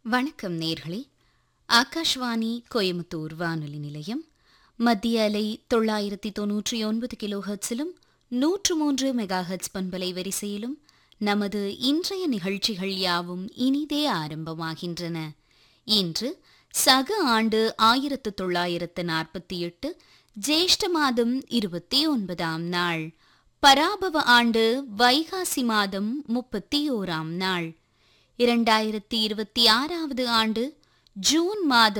வணக்கம் நேர்களே. ஆகாஷ்வாணி கோயமுத்தூர் வானொலி நிலையம் மத்திய அலை 999 கிலோஹெர்ட்ஸிலும் 103 மெகாஹெர்ட்ஸ் பண்பலை வரிசையிலும் நமது இன்றைய நிகழ்ச்சிகள் யாவும் இனிதே ஆரம்பமாகின்றன. இன்று சக ஆண்டு 1948 ஜேஷ்ட மாதம் 29ஆம் நாள், பராபவ ஆண்டு வைகாசி மாதம் 31ஆம் நாள், 2026 ஆண்டு ஜூன் மாதம்